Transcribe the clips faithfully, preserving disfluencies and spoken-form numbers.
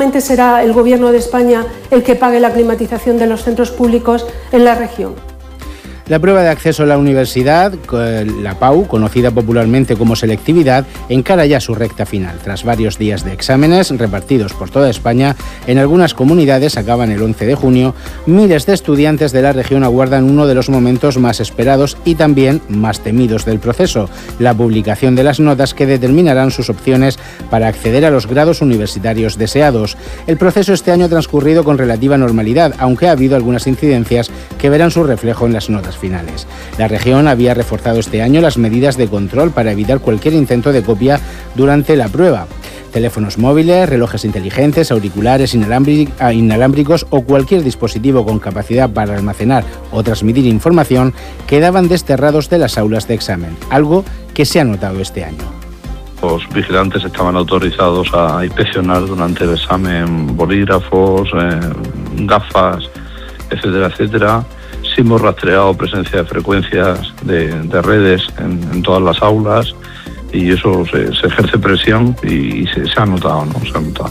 nuevamente será el Gobierno de España el que pague la climatización de los centros públicos en la región. La prueba de acceso a la universidad, la P A U, conocida popularmente como selectividad, encara ya su recta final. Tras varios días de exámenes repartidos por toda España, en algunas comunidades acaban el once de junio, miles de estudiantes de la región aguardan uno de los momentos más esperados y también más temidos del proceso, la publicación de las notas que determinarán sus opciones para acceder a los grados universitarios deseados. El proceso este año ha transcurrido con relativa normalidad, aunque ha habido algunas incidencias que verán su reflejo en las notas finales. La región había reforzado este año las medidas de control para evitar cualquier intento de copia durante la prueba. Teléfonos móviles, relojes inteligentes, auriculares inalámbricos o cualquier dispositivo con capacidad para almacenar o transmitir información quedaban desterrados de las aulas de examen, algo que se ha notado este año. Los vigilantes estaban autorizados a inspeccionar durante el examen bolígrafos, eh, gafas, etcétera, etcétera. Sí hemos rastreado presencia de frecuencias de, de redes en, en todas las aulas y eso se, se ejerce presión y, y se, se ha notado, ¿no? Se ha notado.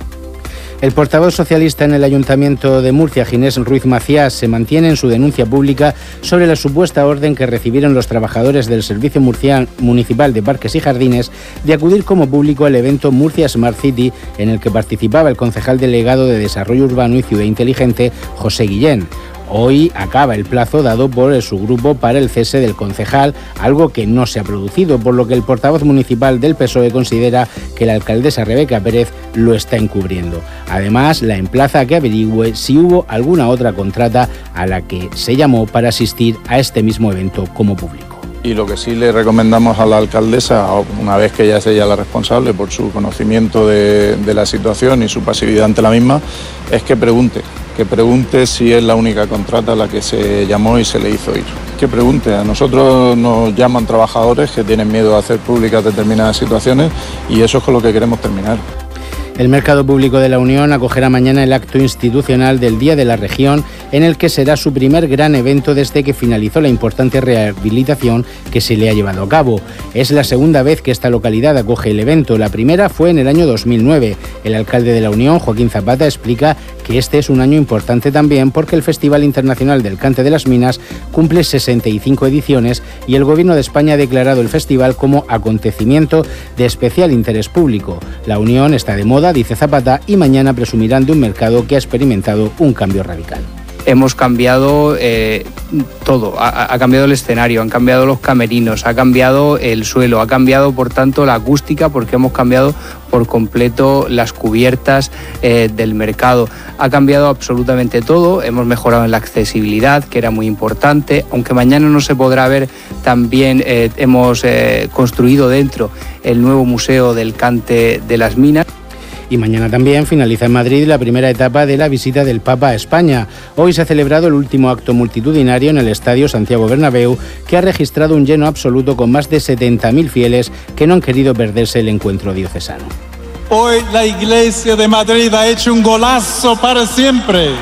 El portavoz socialista en el Ayuntamiento de Murcia, Ginés Ruiz Macías, se mantiene en su denuncia pública sobre la supuesta orden que recibieron los trabajadores del Servicio Murcian Municipal de Parques y Jardines de acudir como público al evento Murcia Smart City, en el que participaba el concejal delegado de Desarrollo Urbano y Ciudad Inteligente, José Guillén. Hoy acaba el plazo dado por su grupo para el cese del concejal, algo que no se ha producido, por lo que el portavoz municipal del P S O E considera que la alcaldesa Rebeca Pérez lo está encubriendo. Además, la emplaza a que averigüe si hubo alguna otra contrata a la que se llamó para asistir a este mismo evento como público. Y lo que sí le recomendamos a la alcaldesa, una vez que ella es ella la responsable por su conocimiento de, de la situación y su pasividad ante la misma, es que pregunte, que pregunte si es la única contrata a la que se llamó y se le hizo ir. Que pregunte, a nosotros nos llaman trabajadores que tienen miedo a hacer públicas determinadas situaciones y eso es con lo que queremos terminar. El Mercado Público de la Unión acogerá mañana el acto institucional del Día de la Región, en el que será su primer gran evento desde que finalizó la importante rehabilitación que se le ha llevado a cabo. Es la segunda vez que esta localidad acoge el evento. La primera fue en el año dos mil nueve. El alcalde de la Unión, Joaquín Zapata, explica que este es un año importante también porque el Festival Internacional del Cante de las Minas cumple sesenta y cinco ediciones y el Gobierno de España ha declarado el festival como acontecimiento de especial interés público. La Unión está de moda, dice Zapata, y mañana presumirán de un mercado que ha experimentado un cambio radical. Hemos cambiado eh, todo, ha, ha cambiado el escenario, han cambiado los camerinos, ha cambiado el suelo, ha cambiado por tanto la acústica porque hemos cambiado por completo las cubiertas eh, del mercado. Ha cambiado absolutamente todo, hemos mejorado en la accesibilidad, que era muy importante, aunque mañana no se podrá ver, también eh, hemos eh, construido dentro el nuevo Museo del Cante de las Minas. Y mañana también finaliza en Madrid la primera etapa de la visita del Papa a España. Hoy se ha celebrado el último acto multitudinario en el Estadio Santiago Bernabéu, que ha registrado un lleno absoluto con más de setenta mil fieles que no han querido perderse el encuentro diocesano. Hoy la Iglesia de Madrid ha hecho un golazo para siempre.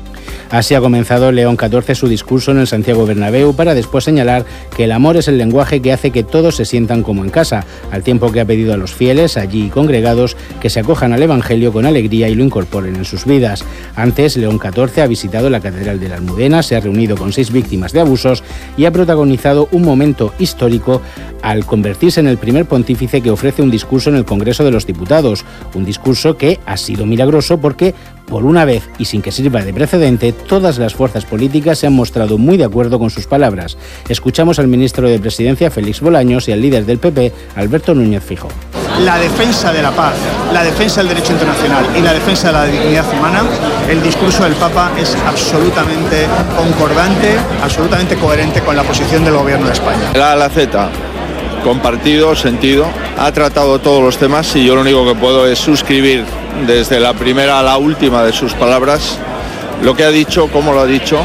Así ha comenzado León catorce su discurso en el Santiago Bernabéu para después señalar que el amor es el lenguaje que hace que todos se sientan como en casa, al tiempo que ha pedido a los fieles, allí congregados, que se acojan al Evangelio con alegría y lo incorporen en sus vidas. Antes, León catorce ha visitado la Catedral de la Almudena, se ha reunido con seis víctimas de abusos y ha protagonizado un momento histórico al convertirse en el primer pontífice que ofrece un discurso en el Congreso de los Diputados, un discurso que ha sido milagroso porque, por una vez y sin que sirva de precedente, todas las fuerzas políticas se han mostrado muy de acuerdo con sus palabras. Escuchamos al ministro de Presidencia, Félix Bolaños, y al líder del P P, Alberto Núñez Feijóo. La defensa de la paz, la defensa del derecho internacional y la defensa de la dignidad humana, el discurso del Papa es absolutamente concordante, absolutamente coherente con la posición del Gobierno de España. La A la Z, compartido, sentido, ha tratado todos los temas y yo lo único que puedo es suscribir desde la primera a la última de sus palabras, lo que ha dicho, cómo lo ha dicho.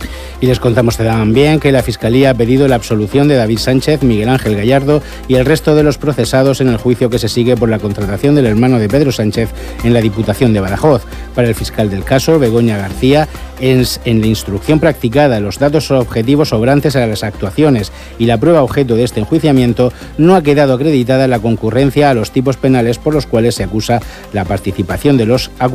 Y les contamos también que la Fiscalía ha pedido la absolución de David Sánchez, Miguel Ángel Gallardo y el resto de los procesados en el juicio que se sigue por la contratación del hermano de Pedro Sánchez en la Diputación de Badajoz. Para el fiscal del caso, Begoña García, es en la instrucción practicada, los datos objetivos sobrantes a las actuaciones y la prueba objeto de este enjuiciamiento, no ha quedado acreditada la concurrencia a los tipos penales por los cuales se acusa la participación de los acusados